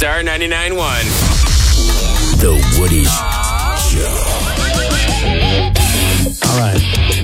Star 99.1. The Woody Show. All right.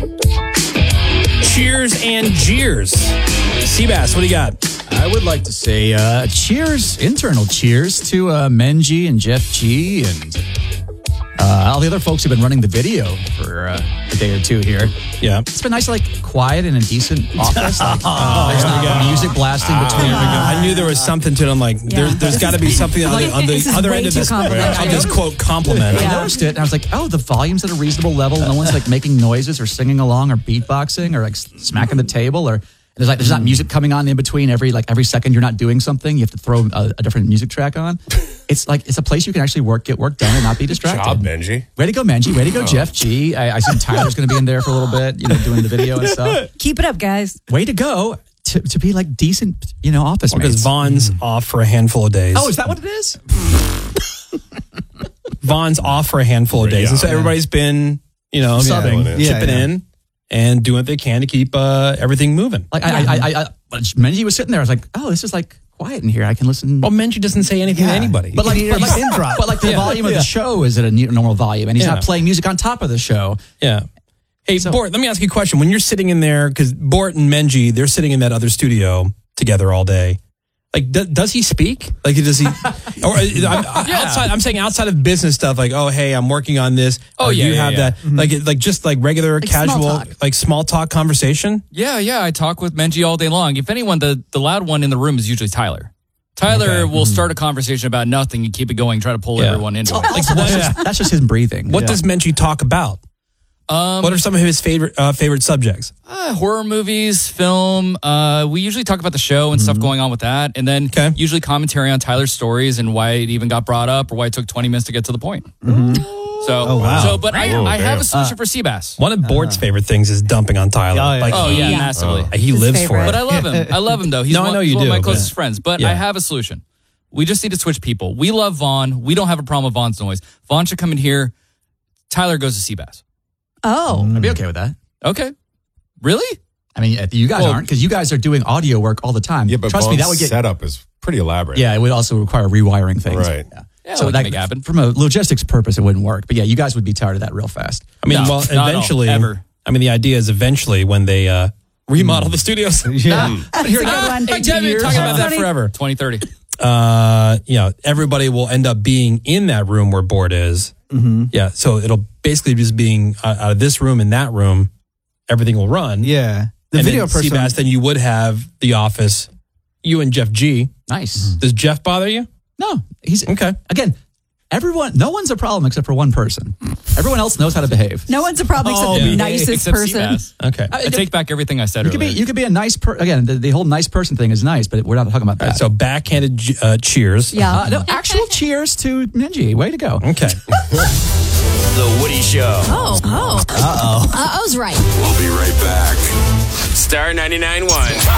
Cheers and jeers. Seabass, what do you got? I would like to say internal cheers to Menji and Jeff G and all the other folks who've been running the video for a day or two here. Yeah. It's been nice, quiet and a decent office. There's not music blasting between. I knew there was something to it. I'm like, there's got to be something on the other end of this quote compliment. I noticed it, and I was like, oh, the volume's at a reasonable level. No one's making noises or singing along or beatboxing or smacking the table or. There's not music coming on in between every second you're not doing something. You have to throw a different music track on. It's a place you can actually get work done and not be distracted. Good job, Menji. Way to go, Menji. Way to go, Jeff G. I see Tyler's going to be in there for a little bit, doing the video and stuff. Keep it up, guys. Way to go to be decent, office mates. Because Vaughn's off for a handful of days. Oh, is that what it is? Vaughn's off for a handful of days, and so everybody's been, subbing, chipping in. And doing what they can to keep everything moving. Menji was sitting there. I was like, oh, this is quiet in here. I can listen. Well, Menji doesn't say anything to anybody. But the volume of the show is at a normal volume, and he's not playing music on top of the show. Yeah. Hey, Bort, let me ask you a question. When you're sitting in there, because Bort and Menji, they're sitting in that other studio together all day. Does he speak? Does he? Or outside? I'm saying outside of business stuff. Oh, hey, I'm working on this. Oh, you have that. Mm-hmm. Just regular, casual, small talk conversation. Yeah. I talk with Menji all day long. If anyone, the loud one in the room is usually Tyler. Tyler will start a conversation about nothing and keep it going. Try to pull everyone into it. That's just his breathing. What does Menji talk about? What are some of his favorite subjects? Horror movies, film. We usually talk about the show and stuff going on with that. And then usually commentary on Tyler's stories and why it even got brought up or why it took 20 minutes to get to the point. Mm-hmm. I have a solution for Seabass. One of Bort's favorite things is dumping on Tyler. Massively. He lives for it. But I love him. I love him, though. He's one of my closest friends. But I have a solution. We just need to switch people. We love Vaughn. We don't have a problem with Vaughn's noise. Vaughn should come in here. Tyler goes to Seabass. Oh. I'd be okay with that. Okay. Really? I mean, you guys aren't, because you guys are doing audio work all the time. Yeah, but trust me, that would get setup is pretty elaborate. Yeah, it would also require rewiring things. Right. Yeah, so we can make it happen. From a logistics purpose, it wouldn't work. But yeah, you guys would be tired of that real fast. I mean, eventually, the idea is eventually when they remodel the studios. I've been hearing talking about that forever. 2030. Everybody will end up being in that room where Bort is. Mm-hmm. Yeah, so it'll basically just being out of this room and that room, everything will run. Yeah. The video person. Seabass, then you would have The Office, you and Jeff G. Nice. Does Jeff bother you? No. He's okay. Again, no one's a problem except for one person. Everyone else knows how to behave. No one's a problem except the nicest person. Seabass. Okay. I take back everything I said earlier. You could be a nice person. Again, the whole nice person thing is nice, but we're not talking about that. Right, so backhanded cheers. Yeah. No, actual cheers to Menji. Way to go. Okay. The Woody Show. Oh. Uh-oh. Uh-oh's right. We'll be right back. Star 99.1.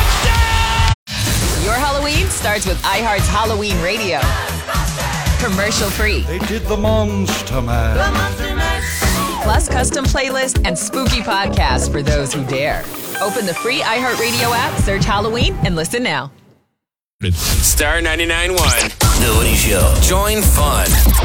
Your Halloween starts with iHeart's Halloween Radio. Commercial free. They did the Monster Mash. Plus custom playlist and spooky podcasts for those who dare. Open the free iHeartRadio app, search Halloween, and listen now. Star 99.1. The Woody Show. Join fun.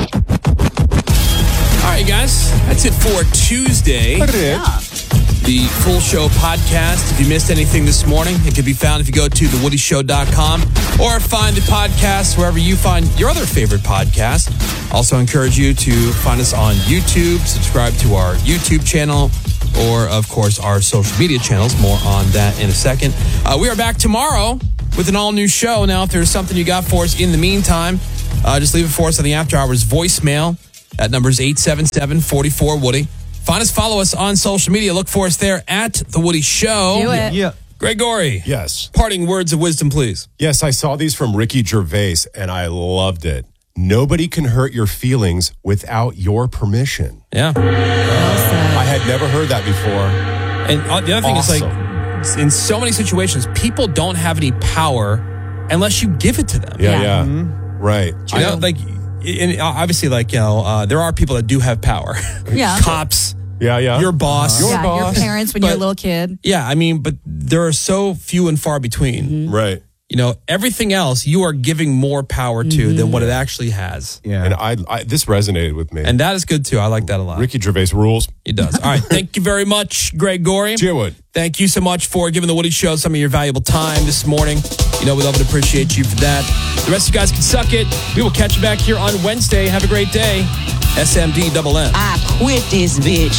All right, guys. That's it for Tuesday. The full show podcast. If you missed anything this morning, it can be found if you go to thewoodyshow.com or find the podcast wherever you find your other favorite podcast. Also encourage you to find us on YouTube, subscribe to our YouTube channel, or, of course, our social media channels. More on that in a second. We are back tomorrow with an all-new show. Now, if there's something you got for us in the meantime, just leave it for us on the After Hours voicemail. That number is 877-44-WOODY. Find us, follow us on social media. Look for us there at The Woody Show. Do it. Yeah. Gregory. Yes. Parting words of wisdom, please. Yes, I saw these from Ricky Gervais, and I loved it. Nobody can hurt your feelings without your permission. Yeah. I had never heard that before. And the other thing is, like, in so many situations, people don't have any power unless you give it to them. Yeah. Mm-hmm. Right. You know, like, and obviously, like, you know, there are people that do have power. Yeah. Cops. Yeah. Your boss. Your parents when you're a little kid. Yeah, I mean, but there are so few and far between. Mm-hmm. Right. everything else you are giving more power to than what it actually has. Yeah. And I this resonated with me. And that is good too. I like that a lot. Ricky Gervais rules. He does. All right. Thank you very much, Greg Gorey. Cheerwood. Thank you so much for giving the Woody Show some of your valuable time this morning. We love and appreciate you for that. The rest of you guys can suck it. We will catch you back here on Wednesday. Have a great day. SMD double M. I quit this bitch.